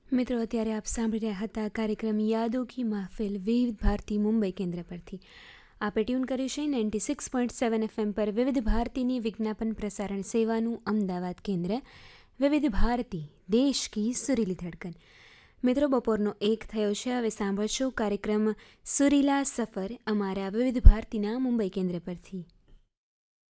મિત્રો, અત્યારે આપ સાંભળી રહ્યા હતા કાર્યક્રમ યાદો કી મહેફિલ વિવિધ ભારતી મુંબઈ કેન્દ્ર પરથી. આપે ટ્યુન કર્યું છે 96.7 FM પર વિવિધ ભારતીની વિજ્ઞાપન પ્રસારણ સેવાનું અમદાવાદ કેન્દ્ર. વિવિધ ભારતી દેશ કી સુરીલી ધડકન. મિત્રો, બપોરનો 1 થયો છે. હવે સાંભળશો કાર્યક્રમ સુરીલા સફર અમારા વિવિધ ભારતીના મુંબઈ કેન્દ્ર પરથી.